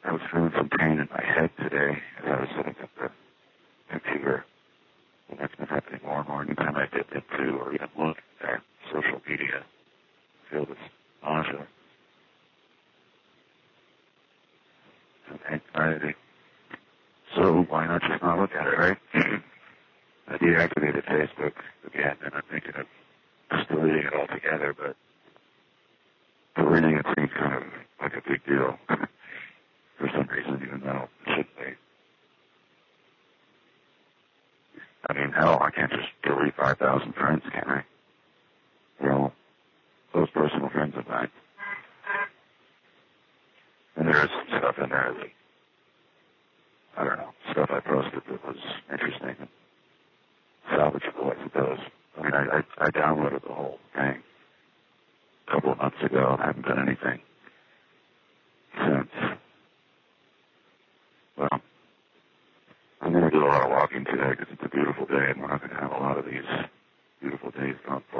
I was feeling some pain in my head today as I was sitting at the computer. And that's been happening more and more. Anytime I dip into or even look at social media, I feel this nausea and anxiety. So why not just not look at it, right? I deactivated Facebook again, and I'm thinking of just deleting it altogether, but deleting it seems kind of like a big deal for some reason, even though it shouldn't be. I mean, hell, I can't just delete 5,000 friends, can I? Well, those personal friends of mine. And there's stuff in there that, I don't know, stuff I posted that was interesting and salvageable, I suppose. I mean, I downloaded the whole thing a couple of months ago. I haven't done anything since. Well, I'm going to do a lot of walking today because it's a beautiful day and we're not going to